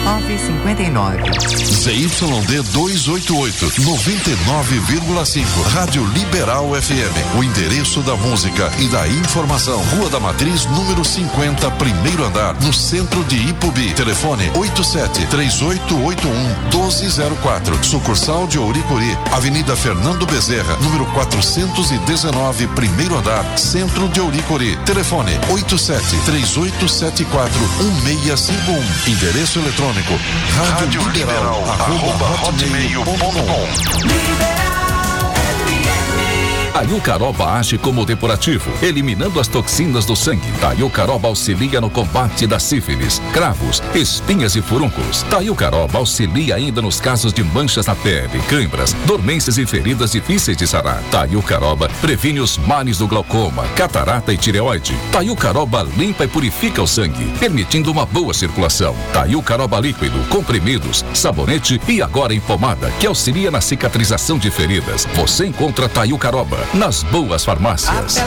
ZYD 288, 99,5. Rádio Liberal FM. O endereço da música e da informação. Rua da Matriz, número 50, primeiro andar, no centro de Ipubi. Telefone 87-3881-1204. Sucursal de Ouricuri. Avenida Fernando Bezerra, número 419, primeiro andar, centro de Ouricuri. Telefone 87-3874-1651. Endereço eletrônico Rádio Liberal, @hotmail.com. Taiucaroba age como depurativo, eliminando as toxinas do sangue. Taiucaroba auxilia no combate da sífilis, cravos, espinhas e furúnculos. Taiucaroba auxilia ainda nos casos de manchas na pele, câimbras, dormências e feridas difíceis de sarar. Taiucaroba previne os males do glaucoma, catarata e tireoide. Taiucaroba limpa e purifica o sangue, permitindo uma boa circulação. Taiucaroba líquido, comprimidos, sabonete e agora em pomada, que auxilia na cicatrização de feridas. Você encontra Taiucaroba nas boas farmácias.